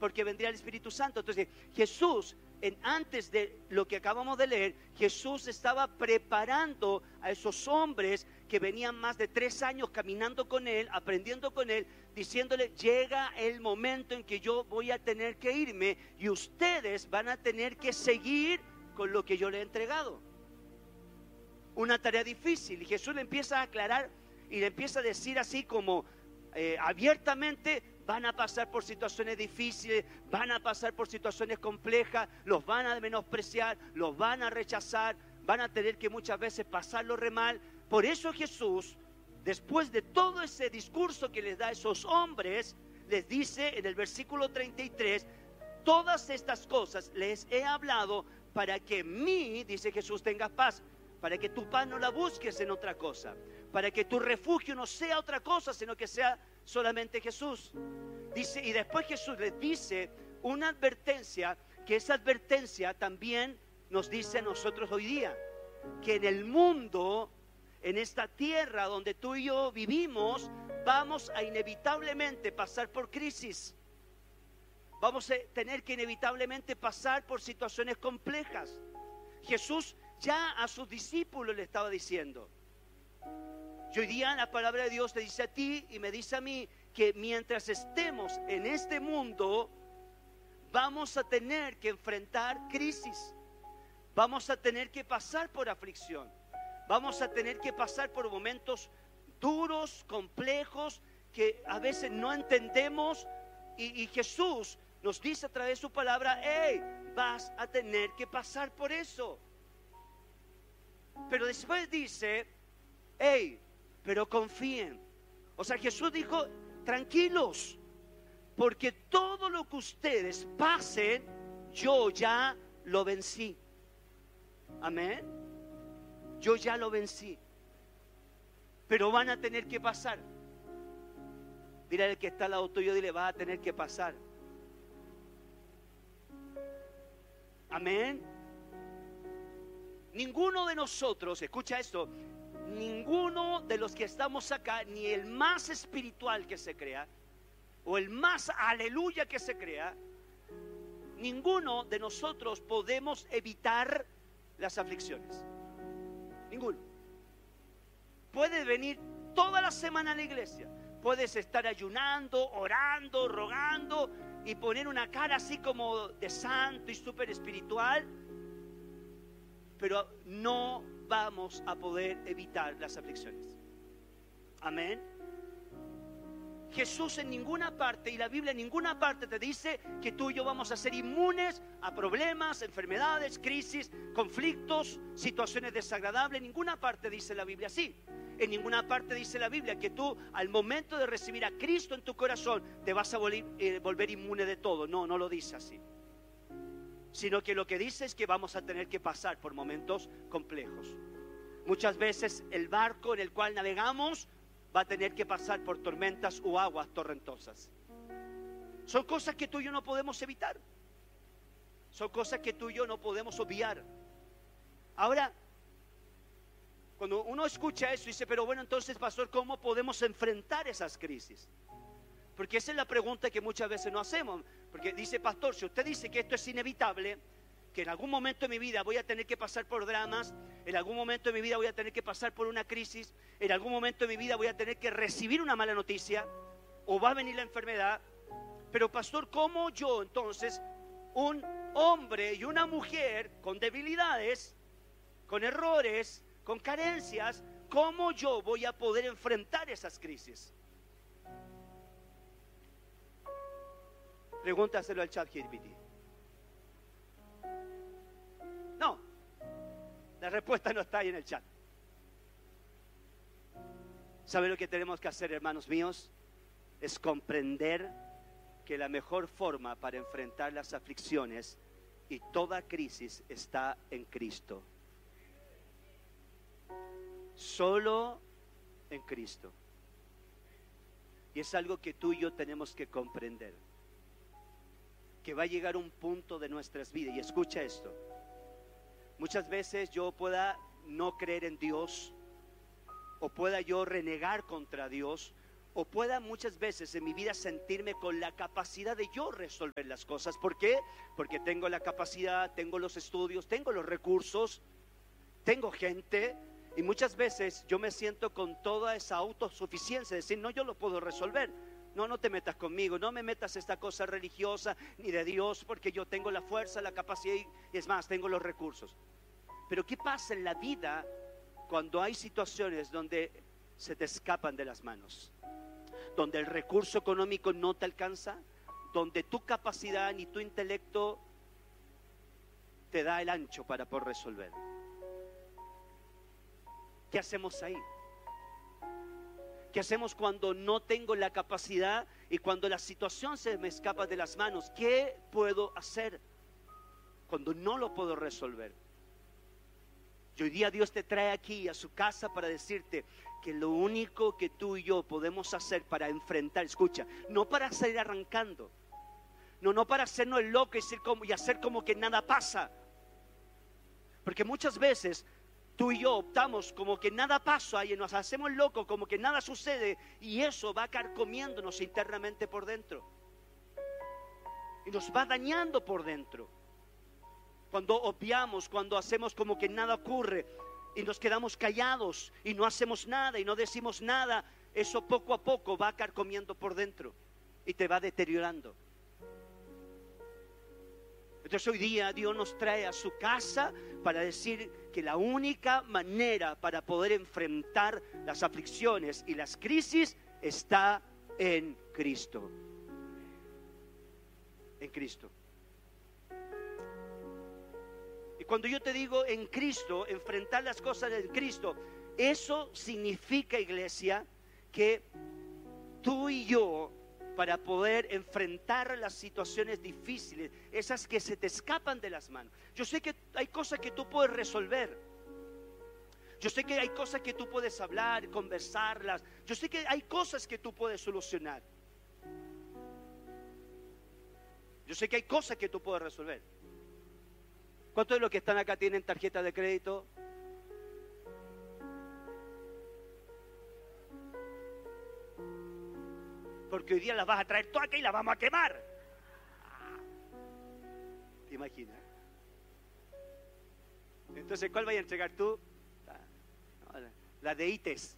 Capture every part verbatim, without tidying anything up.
porque vendría el Espíritu Santo. Entonces Jesús, en, antes de lo que acabamos de leer, Jesús estaba preparando a esos hombres que venían más de tres años caminando con Él, aprendiendo con Él, diciéndole: llega el momento en que yo voy a tener que irme y ustedes van a tener que seguir con lo que yo le he entregado. Una tarea difícil. Y Jesús le empieza a aclarar y le empieza a decir así como eh, abiertamente: van a pasar por situaciones difíciles, van a pasar por situaciones complejas, los van a menospreciar, los van a rechazar, van a tener que muchas veces pasarlo re mal. Por eso Jesús, después de todo ese discurso que les da a esos hombres, les dice en el versículo treinta y tres: todas estas cosas les he hablado para que en mí, dice Jesús, tengas paz, para que tu paz no la busques en otra cosa, para que tu refugio no sea otra cosa, sino que sea solamente Jesús. Dice, y después Jesús les dice una advertencia, que esa advertencia también nos dice a nosotros hoy día, que en el mundo, en esta tierra donde tú y yo vivimos, vamos a inevitablemente pasar por crisis. Vamos a tener que inevitablemente pasar por situaciones complejas. Jesús ya a sus discípulos le estaba diciendo. Y hoy día la palabra de Dios te dice a ti y me dice a mí que mientras estemos en este mundo, vamos a tener que enfrentar crisis. Vamos a tener que pasar por aflicción. Vamos a tener que pasar por momentos duros, complejos, que a veces no entendemos. Y, y Jesús nos dice a través de su palabra: hey, vas a tener que pasar por eso. Pero después dice: hey, pero confíen. O sea, Jesús dijo: tranquilos, porque todo lo que ustedes pasen, yo ya lo vencí. Amén. Yo ya lo vencí. Pero van a tener que pasar. Dile al que está al lado tuyo, dile: va a tener que pasar. Amén. Ninguno de nosotros, escucha esto, ninguno de los que estamos acá, ni el más espiritual que se crea, o el más aleluya que se crea, ninguno de nosotros podemos evitar las aflicciones. Ninguno. Puedes venir toda la semana a la iglesia, puedes estar ayunando, orando, rogando y poner una cara así como de santo y súper espiritual, pero no vamos a poder evitar las aflicciones. Amén. Jesús en ninguna parte, y la Biblia en ninguna parte te dice que tú y yo vamos a ser inmunes a problemas, enfermedades, crisis, conflictos, situaciones desagradables. En ninguna parte dice la Biblia así. En ninguna parte dice la Biblia que tú, al momento de recibir a Cristo en tu corazón, te vas a volver, eh, volver inmune de todo. No, no lo dice así. Sino que lo que dice es que vamos a tener que pasar por momentos complejos. Muchas veces el barco en el cual navegamos va a tener que pasar por tormentas o aguas torrentosas. Son cosas que tú y yo no podemos evitar. Son cosas que tú y yo no podemos obviar. Ahora, cuando uno escucha eso, dice: pero bueno, entonces, pastor, ¿cómo podemos enfrentar esas crisis? Porque esa es la pregunta que muchas veces no hacemos. Porque dice: pastor, si usted dice que esto es inevitable, que en algún momento de mi vida voy a tener que pasar por dramas, en algún momento de mi vida voy a tener que pasar por una crisis, en algún momento de mi vida voy a tener que recibir una mala noticia, o va a venir la enfermedad. Pero pastor, ¿cómo yo entonces, un hombre y una mujer con debilidades, con errores, con carencias, cómo yo voy a poder enfrentar esas crisis? Pregúntaselo al chat G P T. No, la respuesta no está ahí en el chat. ¿Sabe lo que tenemos que hacer, hermanos míos? Es comprender que la mejor forma para enfrentar las aflicciones y toda crisis está en Cristo. Solo en Cristo. Y es algo que tú y yo tenemos que comprender. Que va a llegar un punto de nuestras vidas, y escucha esto: muchas veces yo pueda no creer en Dios, o pueda yo renegar contra Dios, o pueda muchas veces en mi vida sentirme con la capacidad de yo resolver las cosas. ¿Por qué? Porque tengo la capacidad, tengo los estudios, tengo los recursos, tengo gente, y muchas veces yo me siento con toda esa autosuficiencia, decir, no, yo lo puedo resolver. No, no te metas conmigo, no me metas esta cosa religiosa ni de Dios, porque yo tengo la fuerza, la capacidad y es más, tengo los recursos. Pero ¿qué pasa en la vida cuando hay situaciones donde se te escapan de las manos? Donde el recurso económico no te alcanza, donde tu capacidad ni tu intelecto te da el ancho para poder resolver. ¿Qué hacemos ahí? ¿Qué hacemos cuando no tengo la capacidad y cuando la situación se me escapa de las manos? ¿Qué puedo hacer cuando no lo puedo resolver? Y hoy día Dios te trae aquí a su casa para decirte que lo único que tú y yo podemos hacer para enfrentar, escucha, no para salir arrancando, no, no para hacernos el loco y, ser como, y hacer como que nada pasa, porque muchas veces tú y yo optamos como que nada pasa y nos hacemos locos, como que nada sucede, y eso va carcomiéndonos internamente por dentro y nos va dañando por dentro. Cuando obviamos, cuando hacemos como que nada ocurre y nos quedamos callados y no hacemos nada y no decimos nada, eso poco a poco va carcomiendo por dentro y te va deteriorando. Entonces hoy día Dios nos trae a su casa para decir que la única manera para poder enfrentar las aflicciones y las crisis está en Cristo. En Cristo. Y cuando yo te digo en Cristo, enfrentar las cosas en Cristo, eso significa, iglesia, que tú y yo, para poder enfrentar las situaciones difíciles, esas que se te escapan de las manos. Yo sé que hay cosas que tú puedes resolver. Yo sé que hay cosas que tú puedes hablar, conversarlas. Yo sé que hay cosas que tú puedes solucionar. Yo sé que hay cosas que tú puedes resolver. ¿Cuántos de los que están acá tienen tarjeta de crédito? Porque hoy día las vas a traer todas acá y las vamos a quemar. ¿Te imaginas? Entonces, ¿cuál vas a entregar tú? La, no, la de I T E S.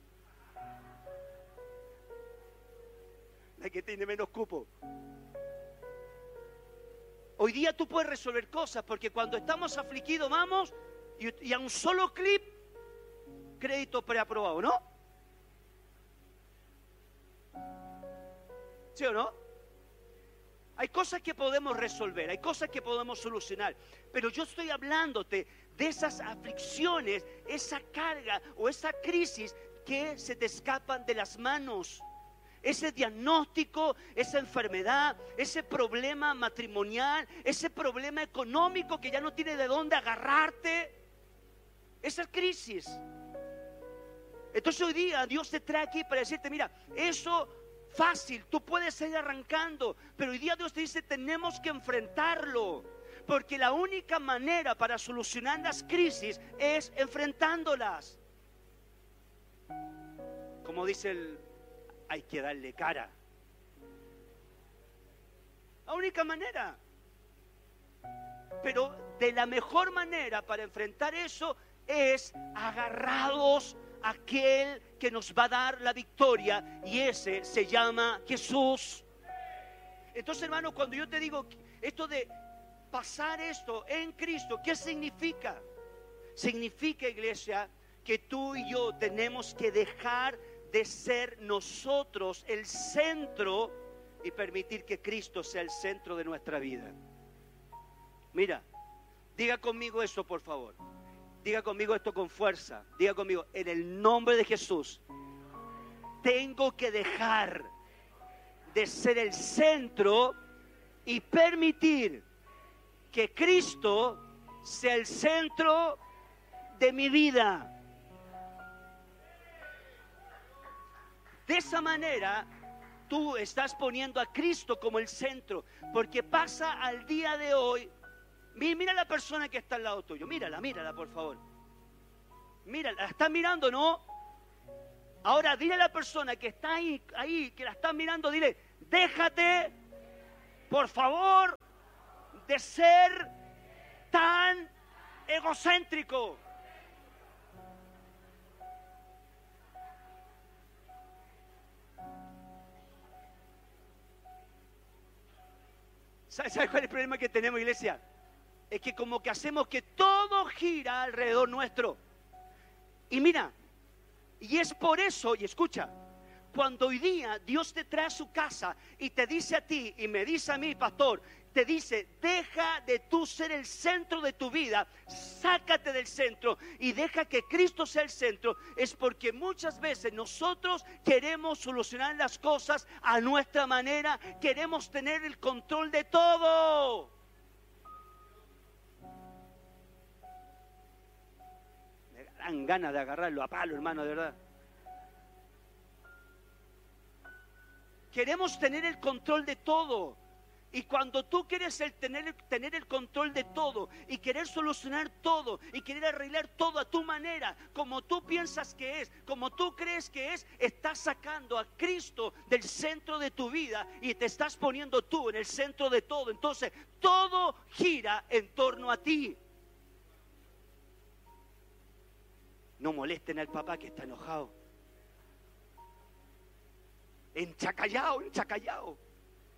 La que tiene menos cupo. Hoy día tú puedes resolver cosas, porque cuando estamos afligidos vamos y, y a un solo clip, crédito preaprobado, ¿no? ¿Sí o no? Hay cosas que podemos resolver, hay cosas que podemos solucionar, pero yo estoy hablándote de esas aflicciones, esa carga o esa crisis que se te escapan de las manos. Ese diagnóstico, esa enfermedad, ese problema matrimonial, ese problema económico que ya no tiene de dónde agarrarte, esa crisis. Entonces hoy día Dios te trae aquí para decirte, mira, eso fácil, tú puedes ir arrancando, pero hoy día Dios te dice, tenemos que enfrentarlo, porque la única manera para solucionar las crisis es enfrentándolas. Como dice el, hay que darle cara. La única manera. Pero de la mejor manera para enfrentar eso es agarrados a aquel que nos va a dar la victoria, y ese se llama Jesús. Entonces, hermano, cuando yo te digo esto de pasar esto en Cristo, ¿qué significa? Significa, iglesia, que tú y yo tenemos que dejar de ser nosotros el centro y permitir que Cristo sea el centro de nuestra vida. Mira, diga conmigo esto, por favor. Diga conmigo esto con fuerza. Diga conmigo, en el nombre de Jesús, tengo que dejar de ser el centro y permitir que Cristo sea el centro de mi vida. De esa manera, tú estás poniendo a Cristo como el centro, porque pasa al día de hoy. Mira la persona que está al lado tuyo, mírala, mírala por favor. Mírala, ¿la estás mirando, no? Ahora dile a la persona que está ahí, ahí, que la está mirando, dile, déjate, por favor, de ser tan egocéntrico. ¿Sabes cuál es el problema que tenemos, iglesia? Es que como que hacemos que todo gira alrededor nuestro. Y mira, y es por eso, y escucha, cuando hoy día Dios te trae a su casa y te dice a ti y me dice a mí, pastor, te dice, deja de tú ser el centro de tu vida, sácate del centro y deja que Cristo sea el centro, es porque muchas veces nosotros queremos solucionar las cosas a nuestra manera, queremos tener el control de todo. Me dan ganas de agarrarlo a palo, hermano, de verdad. Queremos tener el control de todo. Y cuando tú quieres el tener, tener el control de todo y querer solucionar todo y querer arreglar todo a tu manera, como tú piensas que es, como tú crees que es, estás sacando a Cristo del centro de tu vida y te estás poniendo tú en el centro de todo. Entonces todo gira en torno a ti. No molesten al papá que está enojado. Enchacallao, enchacallao.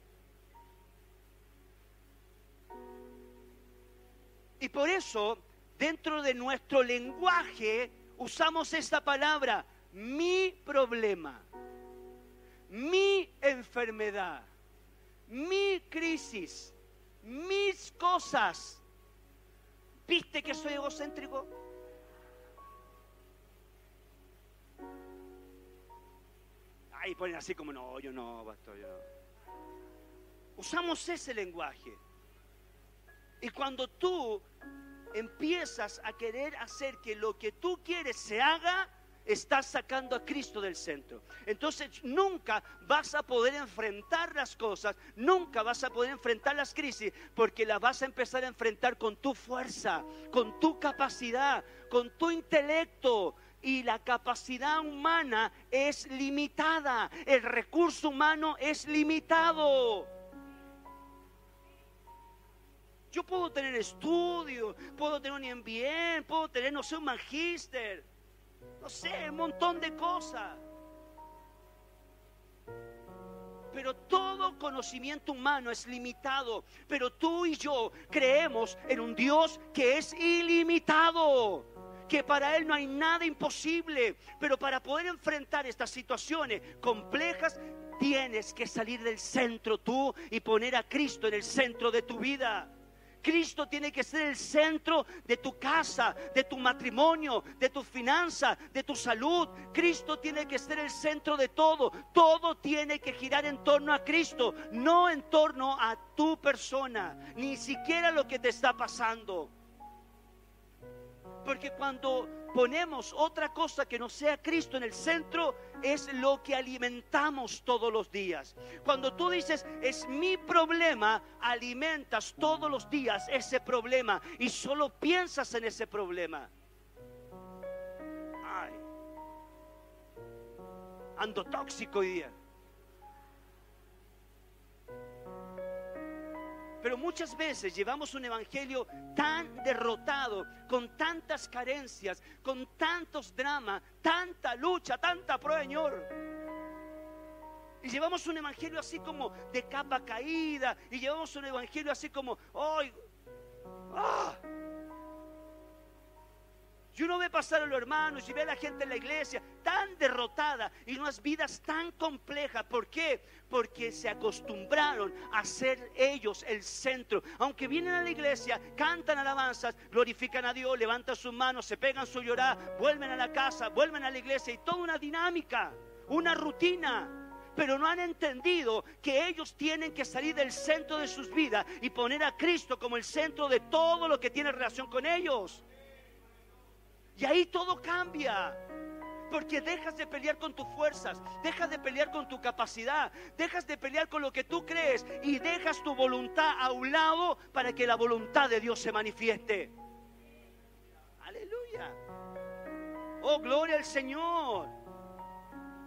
Y por eso, dentro de nuestro lenguaje, usamos esta palabra, mi problema, mi enfermedad, mi crisis, mis cosas. ¿Viste que soy egocéntrico? Ahí ponen así como, no, yo no, pastor, yo no. Usamos ese lenguaje. Y cuando tú empiezas a querer hacer que lo que tú quieres se haga, estás sacando a Cristo del centro. Entonces nunca vas a poder enfrentar las cosas, nunca vas a poder enfrentar las crisis, porque las vas a empezar a enfrentar con tu fuerza, con tu capacidad, con tu intelecto. Y la capacidad humana es limitada, el recurso humano es limitado. Yo puedo tener estudio, puedo tener un M B A, puedo tener, no sé, un magíster, no sé, un montón de cosas. Pero todo conocimiento humano es limitado. Pero tú y yo creemos en un Dios que es ilimitado, que para Él no hay nada imposible. Pero para poder enfrentar estas situaciones complejas, tienes que salir del centro tú y poner a Cristo en el centro de tu vida. Cristo tiene que ser el centro de tu casa, de tu matrimonio, de tu finanza, de tu salud. Cristo tiene que ser el centro de todo. Todo tiene que girar en torno a Cristo, no en torno a tu persona, ni siquiera lo que te está pasando. Porque cuando ponemos otra cosa que no sea Cristo en el centro, es lo que alimentamos todos los días. Cuando tú dices, es mi problema, alimentas todos los días ese problema y solo piensas en ese problema. Ay, ando tóxico hoy día. Pero muchas veces llevamos un evangelio tan derrotado, con tantas carencias, con tantos dramas, tanta lucha, tanta prueba, Señor. Y llevamos un evangelio así como de capa caída, y llevamos un evangelio así como, ¡ay! ¡Ah! Y uno ve pasar a los hermanos y ve a la gente en la iglesia tan derrotada y unas vidas tan complejas. ¿Por qué? Porque se acostumbraron a ser ellos el centro. Aunque vienen a la iglesia, cantan alabanzas, glorifican a Dios, levantan sus manos, se pegan su llorar, vuelven a la casa, vuelven a la iglesia y toda una dinámica, una rutina. Pero no han entendido que ellos tienen que salir del centro de sus vidas y poner a Cristo como el centro de todo lo que tiene relación con ellos. Y ahí todo cambia, porque dejas de pelear con tus fuerzas, dejas de pelear con tu capacidad, dejas de pelear con lo que tú crees y dejas tu voluntad a un lado para que la voluntad de Dios se manifieste. Aleluya. Oh, gloria al Señor.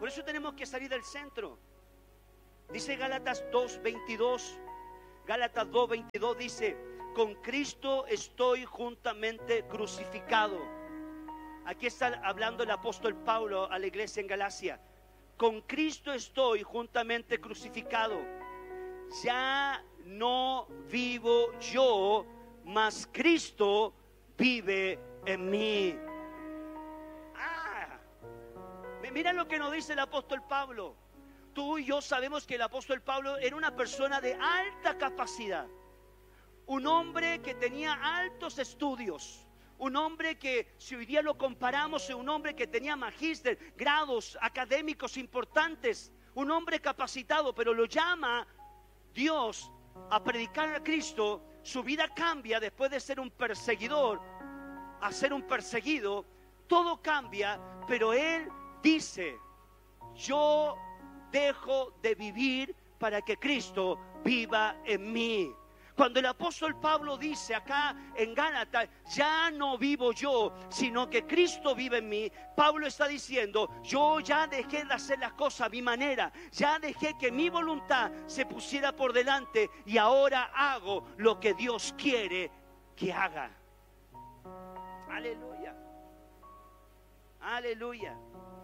Por eso tenemos que salir del centro. Dice Gálatas dos veintidós. Gálatas dos veintidós dice: con Cristo estoy juntamente crucificado. Aquí está hablando el apóstol Pablo a la iglesia en Galacia. Con Cristo estoy juntamente crucificado. Ya no vivo yo, mas Cristo vive en mí. Ah, mira lo que nos dice el apóstol Pablo. Tú y yo sabemos que el apóstol Pablo era una persona de alta capacidad, un hombre que tenía altos estudios, un hombre que, si hoy día lo comparamos, es un hombre que tenía magíster, grados académicos importantes, un hombre capacitado, pero lo llama Dios a predicar a Cristo. Su vida cambia después de ser un perseguidor a ser un perseguido. Todo cambia, pero él dice: yo dejo de vivir para que Cristo viva en mí. Cuando el apóstol Pablo dice acá en Gálatas: ya no vivo yo, sino que Cristo vive en mí, Pablo está diciendo: yo ya dejé de hacer las cosas a mi manera, ya dejé que mi voluntad se pusiera por delante, y ahora hago lo que Dios quiere que haga. Aleluya. Aleluya.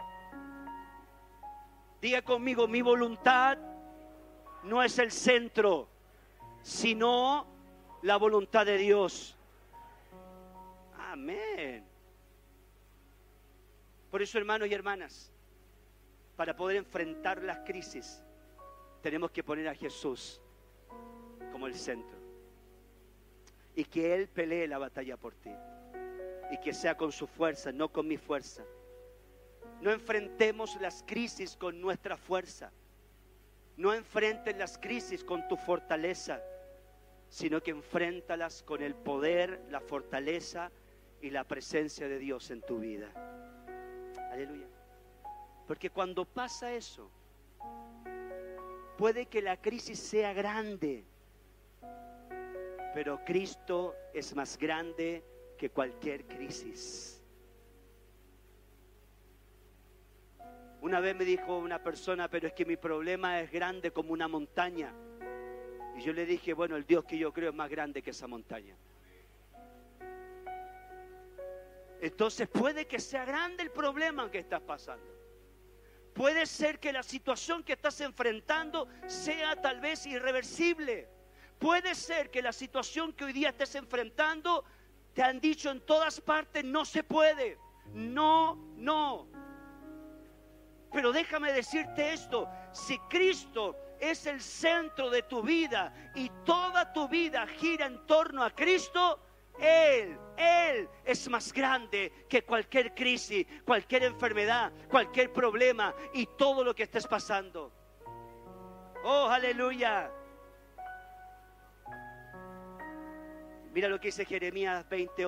Diga conmigo: mi voluntad no es el centro, sino la voluntad de Dios. Amén. Por eso, hermanos y hermanas, para poder enfrentar las crisis, tenemos que poner a Jesús como el centro, y que Él pelee la batalla por ti, y que sea con su fuerza, no con mi fuerza. No enfrentemos las crisis con nuestra fuerza. No enfrentes las crisis con tu fortaleza, sino que enfréntalas con el poder, la fortaleza y la presencia de Dios en tu vida. Aleluya. Porque cuando pasa eso, puede que la crisis sea grande, pero Cristo es más grande que cualquier crisis. Una vez me dijo una persona: pero es que mi problema es grande como una montaña. Y yo le dije: bueno, el Dios que yo creo es más grande que esa montaña. Entonces puede que sea grande el problema que estás pasando. Puede ser que la situación que estás enfrentando sea tal vez irreversible. Puede ser que la situación que hoy día estés enfrentando, te han dicho en todas partes: no se puede. No, no. Pero déjame decirte esto: si Cristo es el centro de tu vida y toda tu vida gira en torno a Cristo, Él, Él es más grande que cualquier crisis, cualquier enfermedad, cualquier problema y todo lo que estés pasando. Oh, aleluya. Mira lo que dice Jeremías veinte.